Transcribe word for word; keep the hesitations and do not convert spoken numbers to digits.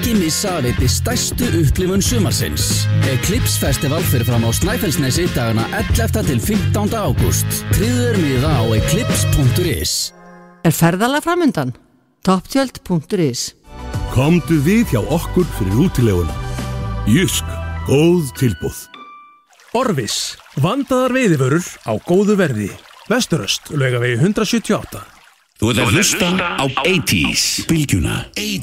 ekki missa að veiti stærstu upplifun sumarsins. Eclipse Festival fyrir fram á Snæfellsnesi dagana ellefta til fimmtánda ágúst. Tryggðu þér miða á eclipse punktur is. Er ferðalag framundan? topptjöld punktur is. Komdu við hjá okkur fyrir útileguna. Jysk, góð tilboð. Orvis, vandaðar veiðivörur á góðu verði. Vesturöst, Laugavegi hundrað sjötíu og átta. Þú ert að hlusta á eighties, bylgjuna.